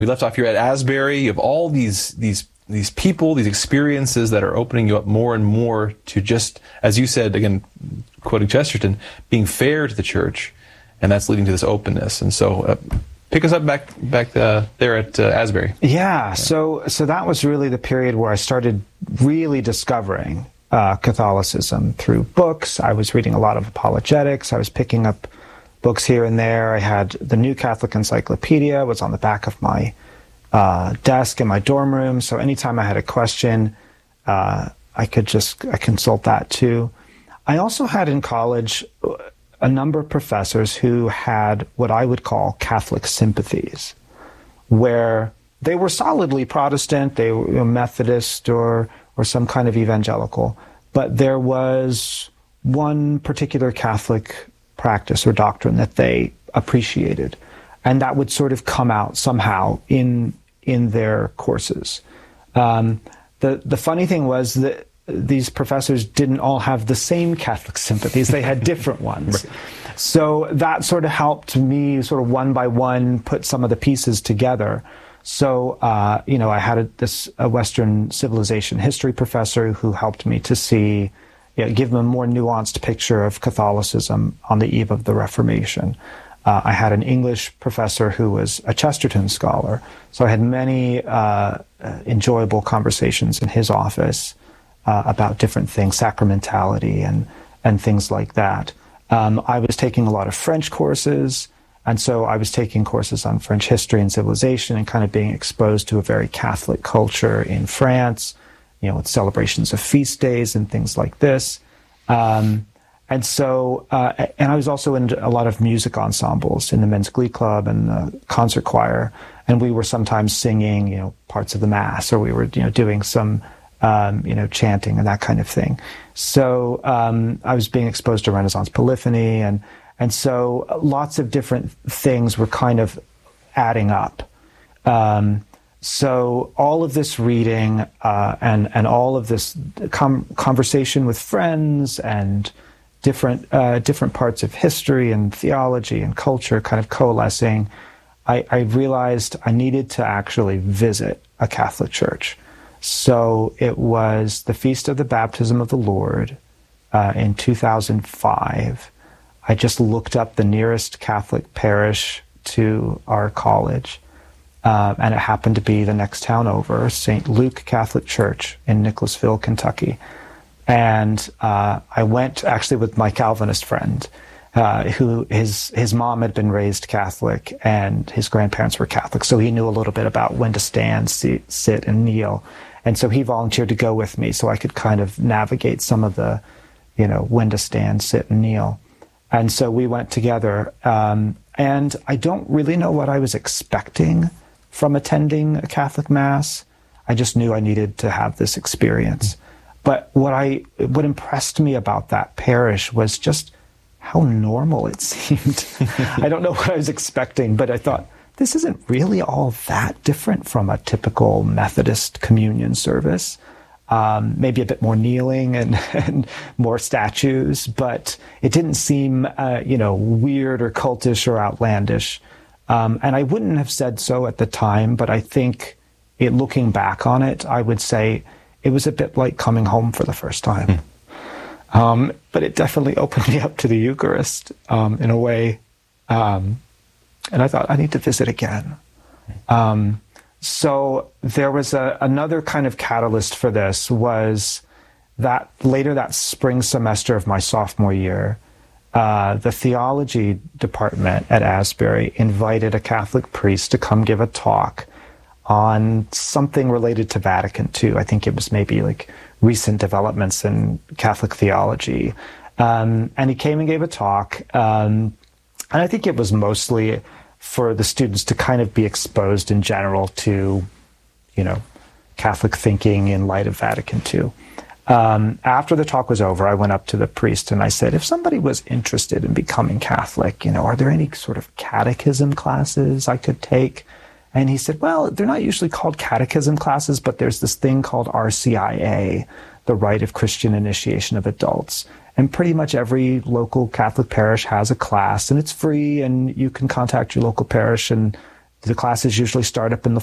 We left off here at Asbury. You have all these people, these experiences that are opening you up more and more to just, as you said, again, quoting Chesterton, being fair to the church, and that's leading to this openness. And so pick us up back there at Asbury. Yeah, so that was really the period where I started really discovering Catholicism through books. I was reading a lot of apologetics. I was picking up books here and there. I had the New Catholic Encyclopedia, was on the back of my desk in my dorm room. So anytime I had a question, I consult that too. I also had in college a number of professors who had what I would call Catholic sympathies, where they were solidly Protestant, they were Methodist or some kind of evangelical, but there was one particular Catholic practice or doctrine that they appreciated, and that would sort of come out somehow in their courses. The funny thing was that these professors didn't all have the same Catholic sympathies. They had different ones. Right. So that sort of helped me sort of one by one put some of the pieces together. So, I had a Western civilization history professor who helped me to see, give them a more nuanced picture of Catholicism on the eve of the Reformation. I had an English professor who was a Chesterton scholar, so I had many enjoyable conversations in his office about different things, sacramentality and things like that. I was taking a lot of French courses, and so I was taking courses on French history and civilization and kind of being exposed to a very Catholic culture in France, with celebrations of feast days and things like this. And I was also in a lot of music ensembles in the Men's Glee Club and the concert choir, and we were sometimes singing, parts of the Mass, or we were, doing some, chanting and that kind of thing. So I was being exposed to Renaissance polyphony, and so lots of different things were kind of adding up. So all of this reading and all of this conversation with friends and different parts of history and theology and culture kind of coalescing, I realized I needed to actually visit a Catholic church. So it was the Feast of the Baptism of the Lord in 2005. I just looked up the nearest Catholic parish to our college, and it happened to be the next town over, St. Luke Catholic Church in Nicholasville, Kentucky. And I went actually with my Calvinist friend, who his mom had been raised Catholic and his grandparents were Catholic, so he knew a little bit about when to stand, sit, and kneel. And so he volunteered to go with me so I could kind of navigate some of the, when to stand, sit, and kneel. And so we went together, and I don't really know what I was expecting from attending a Catholic Mass. I just knew I needed to have this experience. But what impressed me about that parish was just how normal it seemed. I don't know what I was expecting, but I thought, this isn't really all that different from a typical Methodist communion service. Maybe a bit more kneeling and more statues, but it didn't seem, weird or cultish or outlandish. And I wouldn't have said so at the time, but I think looking back on it, I would say it was a bit like coming home for the first time. But it definitely opened me up to the Eucharist in a way. And I thought, I need to visit again. So there was another kind of catalyst for this was that later that spring semester of my sophomore year, the theology department at Asbury invited a Catholic priest to come give a talk on something related to Vatican II. I think it was maybe like recent developments in Catholic theology. And he came and gave a talk. And I think it was mostly for the students to kind of be exposed in general to, Catholic thinking in light of Vatican II. After the talk was over, I went up to the priest and I said, if somebody was interested in becoming Catholic, are there any sort of catechism classes I could take? And he said, well, they're not usually called catechism classes, but there's this thing called RCIA, the Rite of Christian Initiation of Adults. And pretty much every local Catholic parish has a class, and it's free, and you can contact your local parish and The classes usually start up in the